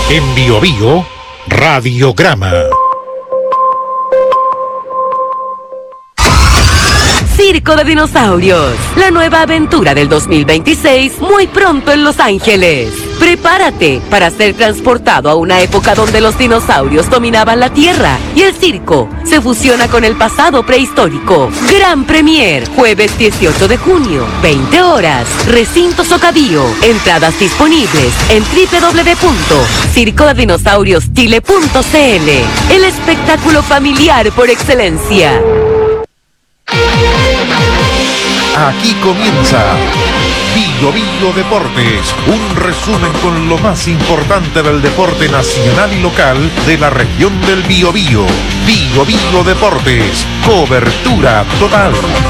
En Bio Bio, Radiograma. Circo de Dinosaurios, la nueva aventura del 2026, muy pronto en Los Ángeles. Prepárate para ser transportado a una época donde los dinosaurios dominaban la Tierra y el circo se fusiona con el pasado prehistórico. Gran Premier, jueves 18 de junio, 20 horas, Recinto Socavio. Entradas disponibles en www.circodedinosaurioschile.cl. El espectáculo familiar por excelencia. Aquí comienza Bio Bio Deportes, un resumen con lo más importante del deporte nacional y local de la región del Biobío. Bio Bio Deportes, cobertura total.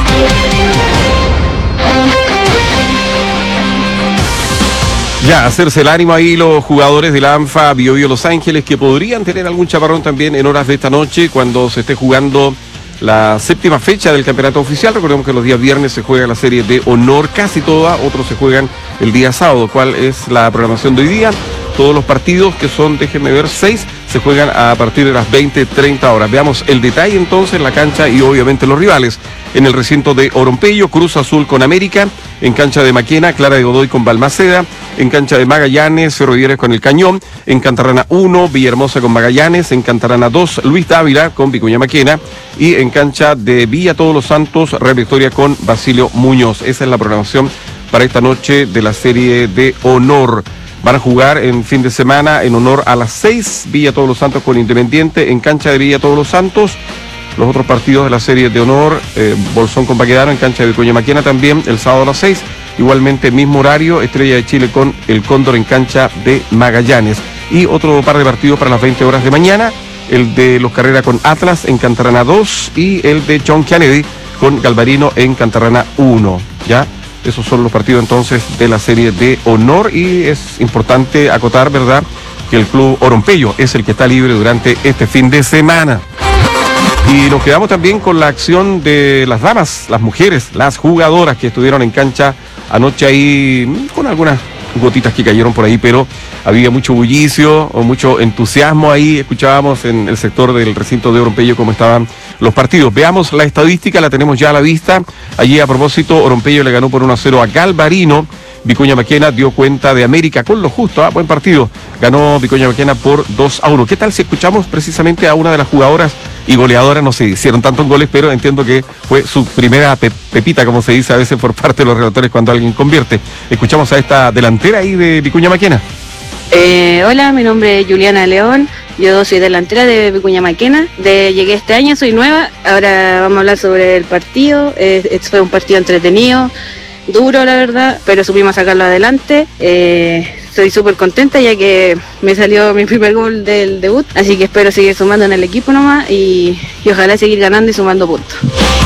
Ya, hacerse el ánimo ahí los jugadores de la ANFA Bio Bio Los Ángeles, que podrían tener algún chaparrón también en horas de esta noche cuando se esté jugando la séptima fecha del campeonato oficial. Recordemos que los días viernes se juega la serie de honor, casi toda, otros se juegan el día sábado. ¿Cuál es la programación de hoy día? Todos los partidos, que son, déjenme ver, 6, se juegan a partir de las 20:30 horas. Veamos el detalle entonces, la cancha y obviamente los rivales. En el recinto de Oronpello, Cruz Azul con América. En cancha de Maquena, Clara de Godoy con Balmaceda. En cancha de Magallanes, Ferroviarios con El Cañón. En Cantarrana 1, Villahermosa con Magallanes. En Cantarrana 2, Luis Dávila con Vicuña Maquena. Y en cancha de Villa Todos los Santos, Real Victoria con Basilio Muñoz. Esa es la programación para esta noche de la serie de honor. Van a jugar en fin de semana en honor a las 6, Villa Todos los Santos con Independiente. En cancha de Villa Todos los Santos, los otros partidos de la serie de honor, Bolsón con Baquedano, en cancha de Vicuña Maquena también, el sábado a las 6. Igualmente, mismo horario, Estrella de Chile con el Cóndor en cancha de Magallanes. Y otro par de partidos para las 20 horas de mañana, el de Los Carrera con Atlas en Cantarrana 2 y el de John Kennedy con Galvarino en Cantarrana 1, ¿ya? Esos son los partidos entonces de la serie de honor y es importante acotar, ¿verdad?, que el club Oronpello es el que está libre durante este fin de semana. Y nos quedamos también con la acción de las damas, las mujeres, las jugadoras que estuvieron en cancha anoche ahí con algunas gotitas que cayeron por ahí, pero había mucho bullicio o mucho entusiasmo ahí. Escuchábamos en el sector del recinto de Oronpello cómo estaban los partidos. Veamos la estadística, la tenemos ya a la vista. Allí, a propósito, Oronpello le ganó por 1-0 a Galvarino. Vicuña Maquena dio cuenta de América con lo justo, buen partido. Ganó Vicuña Maquena por 2-1. ¿Qué tal si escuchamos precisamente a una de las jugadoras y goleadoras? No se hicieron tantos goles, pero entiendo que fue su primera pepita, como se dice a veces por parte de los relatores cuando alguien convierte. Escuchamos a esta delantera ahí de Vicuña Maquena. Hola, mi nombre es Juliana León, yo soy delantera de Vicuña Maquena, llegué este año, soy nueva. Ahora vamos a hablar sobre el partido. Fue un partido entretenido, duro la verdad, pero supimos sacarlo adelante. Estoy súper contenta ya que me salió mi primer gol del debut, así que espero seguir sumando en el equipo nomás y ojalá seguir ganando y sumando puntos.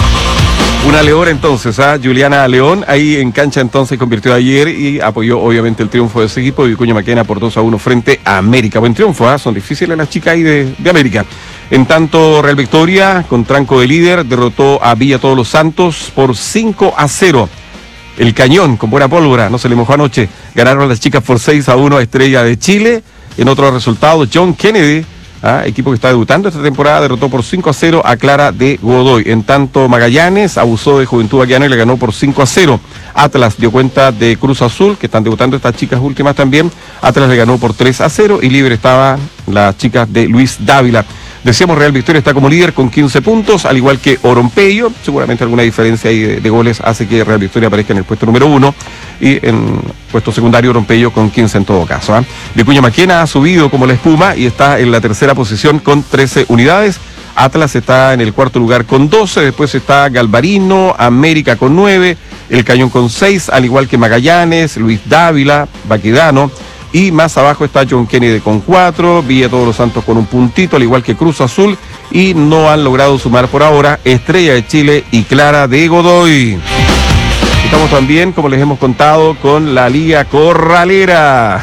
Una León entonces, Juliana León, ahí en cancha entonces convirtió ayer y apoyó obviamente el triunfo de ese equipo de Vicuña Maquena por 2-1 frente a América. Buen triunfo, son difíciles las chicas ahí de América. En tanto, Real Victoria, con tranco de líder, derrotó a Villa Todos los Santos por 5-0. El Cañón, con buena pólvora, no se le mojó anoche. Ganaron las chicas por 6-1 a Estrella de Chile. En otro resultado, John Kennedy, equipo que está debutando esta temporada, derrotó por 5-0 a Clara de Godoy. En tanto, Magallanes abusó de Juventud Baquiana y le ganó por 5-0. Atlas dio cuenta de Cruz Azul, que están debutando estas chicas últimas también. Atlas le ganó por 3-0 y libre estaban las chicas de Luis Dávila. Decíamos, Real Victoria está como líder con 15 puntos, al igual que Oronpello. Seguramente alguna diferencia ahí de goles hace que Real Victoria aparezca en el puesto número 1 y en puesto secundario Oronpello con 15 en todo caso. Vicuña Maquena ha subido como la espuma y está en la tercera posición con 13 unidades. Atlas está en el cuarto lugar con 12, después está Galvarino, América con 9, El Cañón con 6, al igual que Magallanes, Luis Dávila, Baquedano. Y más abajo está John Kennedy con 4, Villa Todos los Santos con un puntito, al igual que Cruz Azul, y no han logrado sumar por ahora Estrella de Chile y Clara de Godoy. Estamos también, como les hemos contado, con la Liga Corralera,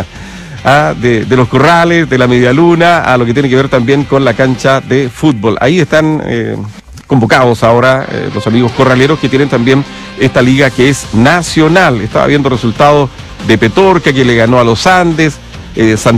de los corrales, de la media luna, a lo que tiene que ver también con la cancha de fútbol. Ahí están convocados ahora los amigos corraleros que tienen también esta liga que es nacional. Estaba viendo resultados de Petorca, que le ganó a los Andes,